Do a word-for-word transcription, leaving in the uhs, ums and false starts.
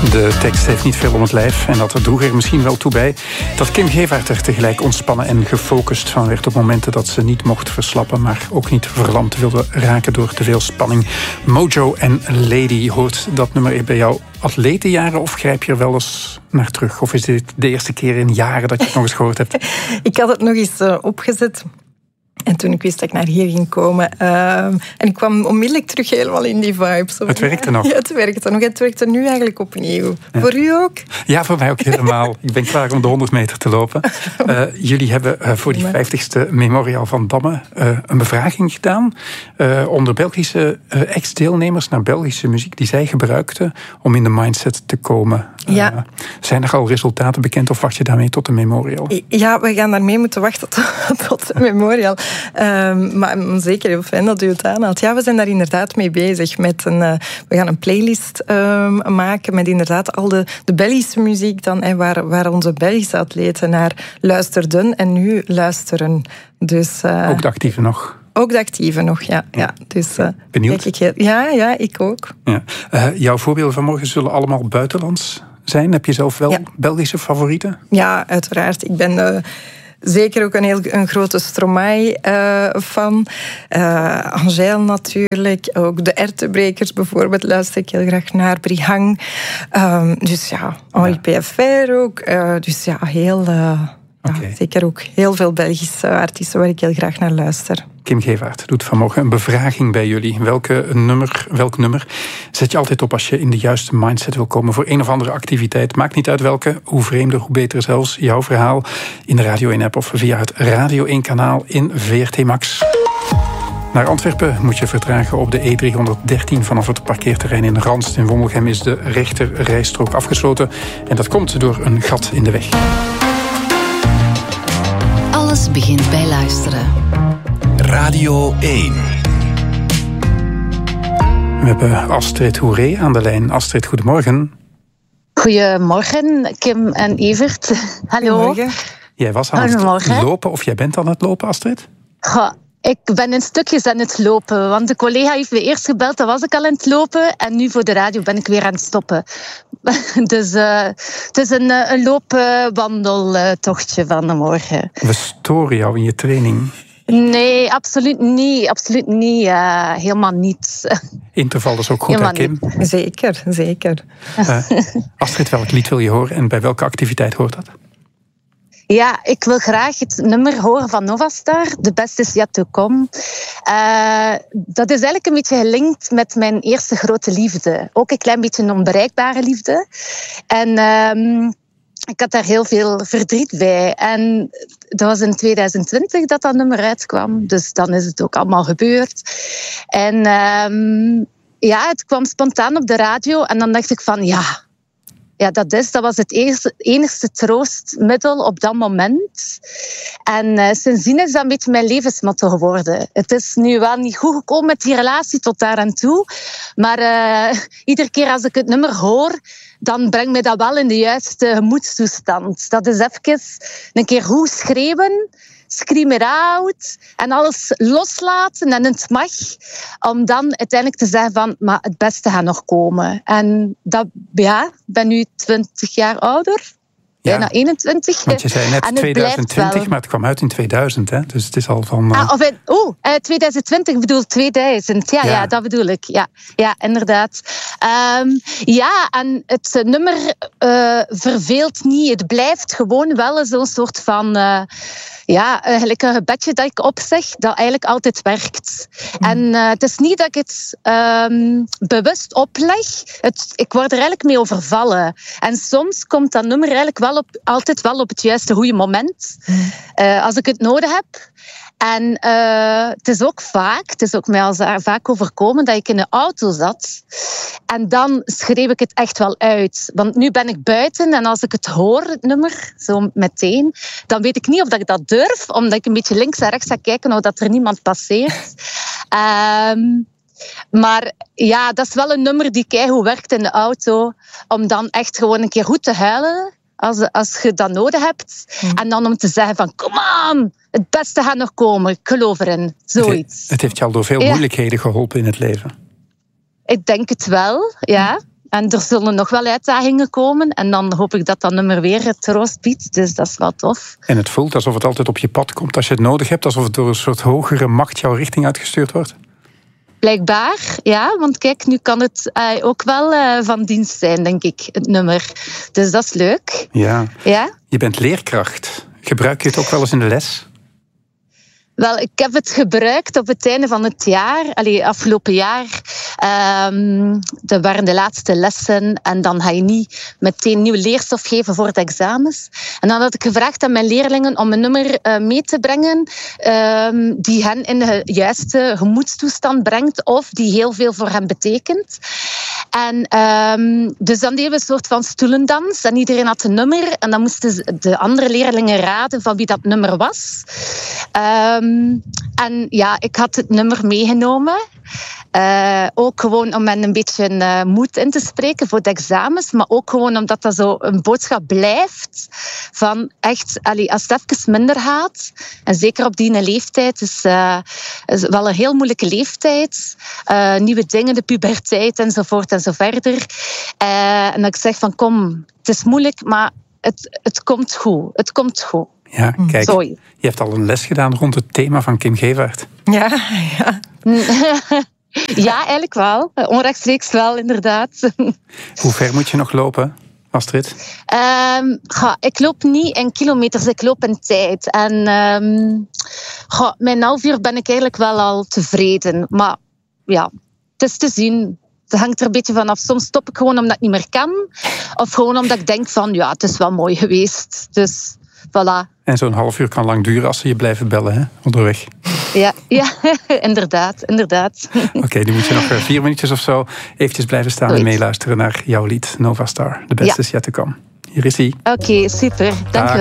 De tekst heeft niet veel om het lijf en dat droeg er misschien wel toe bij dat Kim Gevaert er tegelijk ontspannen en gefocust van werd op momenten dat ze niet mocht verslappen, maar ook niet verlamd wilde raken door te veel spanning. Mojo en Lady, hoort dat nummer bij jouw atletenjaren of grijp je er wel eens naar terug? Of is dit de eerste keer in jaren dat je het nog eens gehoord hebt? Ik had het nog eens uh, opgezet. En toen ik wist dat ik naar hier ging komen. Uh, en ik kwam onmiddellijk terug helemaal in die vibes. Het werkte nog? Ja, het werkte nog. Het werkte nu eigenlijk opnieuw. Ja. Voor u ook? Ja, voor mij ook helemaal. Ik ben klaar om de honderd meter te lopen. Uh, jullie hebben uh, voor die vijftigste Memorial van Damme uh, een bevraging gedaan uh, onder Belgische uh, ex-deelnemers naar Belgische muziek die zij gebruikten om in de mindset te komen. Uh, ja. Zijn er al resultaten bekend of wacht je daarmee tot de Memorial? Ja, we gaan daarmee moeten wachten tot, tot de Memorial. Um, maar zeker heel fijn dat u het aanhaalt. Ja, we zijn daar inderdaad mee bezig. Met een, uh, we gaan een playlist um, maken met inderdaad al de, de Belgische muziek dan, hè, waar, waar onze Belgische atleten naar luisterden en nu luisteren. Dus, uh, ook de actieve nog? Ook de actieve nog, ja. ja. Dus, uh, Benieuwd? Ik heel, ja, ja, ik ook. Ja. Uh, jouw voorbeelden van morgen zullen allemaal buitenlands zijn. Heb je zelf wel ja. Belgische favorieten? Ja, uiteraard. Ik ben... Uh, Zeker ook een heel een grote Stromae-fan. Uh, uh, Angèle natuurlijk. Ook de Ertebrekers bijvoorbeeld luister ik heel graag naar. Brihang. Um, dus ja, Henri ja. P F R ook. Uh, dus ja, heel... Uh, okay. ja, zeker ook heel veel Belgische artiesten waar ik heel graag naar luister. Kim Gevaert doet vanmorgen een bevraging bij jullie. Welke nummer, welk nummer zet je altijd op als je in de juiste mindset wil komen voor een of andere activiteit? Maakt niet uit welke, hoe vreemder, hoe beter zelfs. Jouw verhaal in de Radio één-app of via het Radio één-kanaal in V R T Max. Naar Antwerpen moet je vertragen op de E driehonderddertien vanaf het parkeerterrein in Ranst. In Wommelgem is de rechter rijstrook afgesloten. En dat komt door een gat in de weg. Alles begint bij luisteren. Radio één. We hebben Astrid Hoeré aan de lijn. Astrid, goedemorgen. Goedemorgen, Kim en Evert. Hallo. Goedemorgen. Jij was aan het lopen of jij bent aan het lopen, Astrid? Ja, ik ben in stukjes aan het lopen. Want de collega heeft me eerst gebeld, dan was ik al aan het lopen. En nu voor de radio ben ik weer aan het stoppen. Dus uh, het is een, een loopwandeltochtje van de morgen. We storen jou in je training. Nee, absoluut niet. Absoluut niet. Uh, helemaal niet. Interval is ook goed, hè, Kim? Niet. Zeker, zeker. Uh, Astrid, welk lied wil je horen en bij welke activiteit hoort dat? Ja, ik wil graag het nummer horen van Novastar. The Best Is Yet To Come. Uh, dat is eigenlijk een beetje gelinkt met mijn eerste grote liefde. Ook een klein beetje een onbereikbare liefde. En... Um, Ik had daar heel veel verdriet bij. En dat was in twintig twintig dat dat nummer uitkwam. Dus dan is het ook allemaal gebeurd. En um, ja, het kwam spontaan op de radio. En dan dacht ik van, ja, ja dat, is, dat was het enigste, enigste troostmiddel op dat moment. En uh, sindsdien is dat een beetje mijn levensmotto geworden. Het is nu wel niet goed gekomen met die relatie tot daar aan toe. Maar uh, iedere keer als ik het nummer hoor... dan brengt mij dat wel in de juiste gemoedstoestand. Dat is even een keer goed schreeuwen, scream it out en alles loslaten en het mag. Om dan uiteindelijk te zeggen van, maar het beste gaat nog komen. En dat, ja, ik ben nu twintig jaar ouder. Bijna ja, eenentwintig. Want je zei net twintig twintig, maar het kwam uit in tweeduizend, hè? Dus het is al van... Uh... Ah, of in, oh, uh, twintig twintig, ik bedoel tweeduizend. Ja, ja. ja, dat bedoel ik. Ja, ja inderdaad. Um, ja, en het nummer uh, verveelt niet. Het blijft gewoon wel zo'n soort van... Uh, ja, eigenlijk een gebedje dat ik opzeg, dat eigenlijk altijd werkt. Mm. En uh, het is niet dat ik het um, bewust opleg. Het, ik word er eigenlijk mee overvallen. En soms komt dat nummer eigenlijk wel op, altijd wel op het juiste goede moment. Mm. Uh, als ik het nodig heb. En uh, het is ook vaak, het is ook mij al vaak overkomen dat ik in een auto zat. En dan schreef ik het echt wel uit. Want nu ben ik buiten en als ik het hoor, het nummer, zo meteen, dan weet ik niet of dat ik dat durf, omdat ik een beetje links en rechts ga kijken of dat er niemand passeert. Um, maar ja, dat is wel een nummer die keigoed werkt in de auto, om dan echt gewoon een keer goed te huilen. Als, als je dat nodig hebt. Mm. En dan om te zeggen van, kom aan, het beste gaat nog komen. Ik geloof erin. Zoiets. Het, he- het heeft je al door veel ja. moeilijkheden geholpen in het leven. Ik denk het wel, ja. en er zullen nog wel uitdagingen komen. En dan hoop ik dat dat nummer weer het troost biedt. Dus dat is wel tof. En het voelt alsof het altijd op je pad komt als je het nodig hebt. Alsof het door een soort hogere macht jouw richting uitgestuurd wordt. Blijkbaar, ja. Want kijk, nu kan het uh, ook wel uh, van dienst zijn, denk ik, het nummer. Dus dat is leuk. Ja. Ja? Je bent leerkracht. Gebruik je het ook wel eens in de les? Wel, ik heb het gebruikt op het einde van het jaar, allee, afgelopen jaar. Um, dat waren de laatste lessen en dan ga je niet meteen nieuw leerstof geven voor de examens. En dan had ik gevraagd aan mijn leerlingen om een nummer uh, mee te brengen um, die hen in de juiste gemoedstoestand brengt of die heel veel voor hen betekent. En um, dus dan deden we een soort van stoelendans en iedereen had een nummer en dan moesten de andere leerlingen raden van wie dat nummer was. Um, en ja, ik had het nummer meegenomen. Uh, ook gewoon om hen een beetje uh, moed in te spreken voor de examens, maar ook gewoon omdat dat zo een boodschap blijft van echt, allee, als het even minder gaat, en zeker op die leeftijd, is, uh, is wel een heel moeilijke leeftijd, uh, nieuwe dingen, de puberteit enzovoort en zo verder. Uh, en dat ik zeg van kom, het is moeilijk, maar het, het komt goed, het komt goed. Ja, kijk, Sorry. Je hebt al een les gedaan rond het thema van Kim Gevaert. Ja, ja. Ja, eigenlijk wel. Onrechtstreeks wel, inderdaad. Hoe ver moet je nog lopen, Astrid? Um, ga, ik loop niet in kilometers, ik loop in tijd. En um, ga, mijn half uur ben ik eigenlijk wel al tevreden. Maar ja, het is te zien. Het hangt er een beetje vanaf. Soms stop ik gewoon omdat ik niet meer kan. Of gewoon omdat ik denk van, ja, het is wel mooi geweest. Dus, voilà. En zo'n half uur kan lang duren als ze je blijven bellen, hè, onderweg. Ja, ja inderdaad, inderdaad. Oké, okay, nu moet je nog vier minuutjes of zo eventjes blijven staan Zoiets. En meeluisteren naar jouw lied Nova Star. The best ja. is yet to come. Hier is hij. Oké, okay, super. Dank je wel.